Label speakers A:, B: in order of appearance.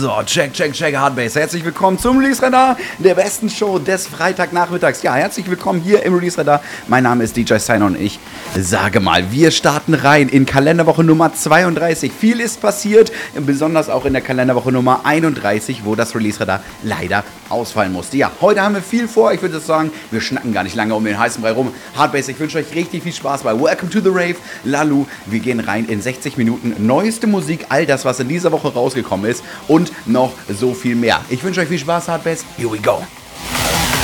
A: So, check, Hardbase. Herzlich willkommen zum Release-Radar, der besten Show des Freitagnachmittags. Ja, herzlich willkommen hier im Release-Radar. Mein Name ist DJ Steiner und ich sage mal, wir starten rein in Kalenderwoche Nummer 32. Viel ist passiert, besonders auch in der Kalenderwoche Nummer 31, wo das Release-Radar leider ausfallen musste. Ja, heute haben wir viel vor. Ich würde sagen, wir schnacken gar nicht lange um den heißen Brei rum. Hardbase, ich wünsche euch richtig viel Spaß bei Welcome to the Rave, Lalu. Wir gehen rein in 60 Minuten neueste Musik, all das, was in dieser Woche rausgekommen ist und noch so viel mehr. Ich wünsche euch viel Spaß, Hardbase. Here we go.